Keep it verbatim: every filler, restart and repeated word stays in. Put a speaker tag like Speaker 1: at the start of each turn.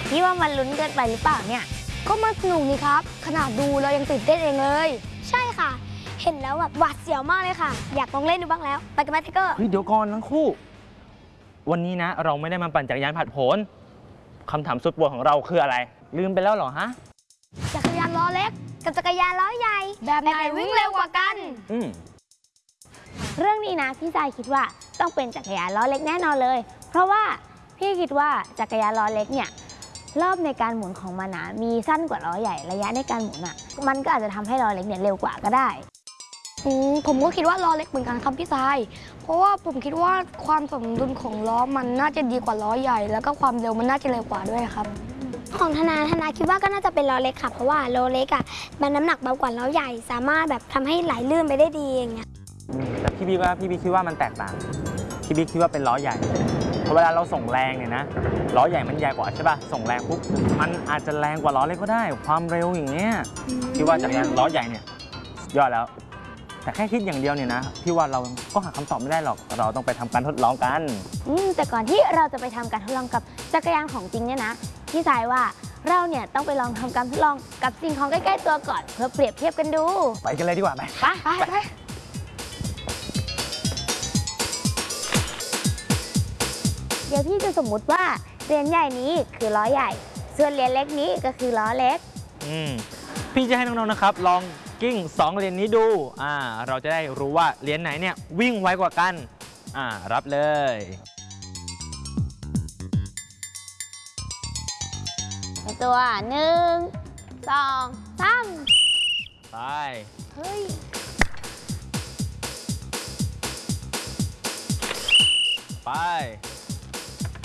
Speaker 1: พี่ว่ามันลุ้นเกินไปหรือเปล่าเนี่ย
Speaker 2: ก็มันสนุกนี่ครับขนาดดูเรายังตื่นเต้นเองเลย
Speaker 3: ใช่ค่ะเห็นแล้วแบบหวาดเสียวมากเลยค่ะอยากลองเล่นดูบ้างแล้วไปกันไหมไทเกอร์
Speaker 4: เฮ้ยเดี๋ยวก่อนทั้งคู่วันนี้นะเราไม่ได้มาปั่นจักรยานผัดโผนคำถามสุดโปรดของเราคืออะไรลืมไปแล้วเหรอฮะ
Speaker 3: จักรยานล้อเล็กกับจักรยานล้อใหญ่
Speaker 2: แบบไหนวิ่งเร็วกว่ากัน
Speaker 4: อืม
Speaker 1: เรื่องนี้นะพี่ชายคิดว่าต้องเป็นจักรยานล้อเล็กแน่นอนเลยเพราะว่าพี่คิดว่าจักรยานล้อเล็กเนี่ยรอบในการหมุนของมันนะมีสั้นกว่าล้อใหญ่ระยะในการหมุนอ่ะมันก็อาจจะทำให้ล้อเล็กเนี่ยเร็วกว่าก็ได้
Speaker 2: อืมผมก็คิดว่าล้อเล็กเหมือนกันครับพี่ชายเพราะว่าผมคิดว่าความสมดุลของล้อมันน่าจะดีกว่าล้อใหญ่แล้วก็ความเร็วมันน่าจะเร็วกว่าด้วยครับ
Speaker 3: ของธนาธนาคิดว่าก็น่าจะเป็นล้อเล็กค่ะเพราะว่าล้อเล็กอ่ะมันน้ำหนักเบากว่าล้อใหญ่สามารถแบบทำให้ไหลลื่นไปได้ดีอย่างเงี้ย
Speaker 4: แต่พี่บิ๊กว่าพี่บิ๊กคิดว่ามันแตกต่างพี่บิ๊กคิดว่าเป็นล้อใหญ่เพราะเวลาเราส่งแรงเนี่ยนะล้อใหญ่มันใหญ่กว่าใช่ป่ะส่งแรงปุ๊บมันอาจจะแรงกว่าล้อเล็กก็ได้ความเร็วอย่างเงี้ยพี่ว่าจักรยานล้อใหญ่เนี่ยยอดแล้วแต่แค่คิดอย่างเดียวเนี่ยนะพี่ว่าเราก็หาคำตอบไม่ได้หรอกเราต้องไปทำการทดลองกัน
Speaker 1: อืมแต่ก่อนที่เราจะไปทำการทดลองกับจักรยานของจริงเนี่ยนะพี่ชายว่าเราเนี่ยต้องไปลองทำการทดลองกับสิ่งของใกล้ๆตัวก่อนเพื่อเปรียบเทียบกันดู
Speaker 4: ไปกันเลยดีกว่าไหม
Speaker 1: ไปไปไปเดี๋ยวพี่จะสมมุติว่าเหรียญใหญ่นี้คือล้อใหญ่ส่วนเหรียญเล็กนี้ก็คือล้อเล็ก
Speaker 4: อืมพี่จะให้น้องๆนะครับลองกิ้งสองเหรียญนี้ดูอ่าเราจะได้รู้ว่าเหรียญไหนเนี่ยวิ่งไวกว่ากันอ่ารับเลย
Speaker 1: ในตัวหนึ่งสองสาม
Speaker 4: ไป
Speaker 1: เฮ้ย
Speaker 4: ไป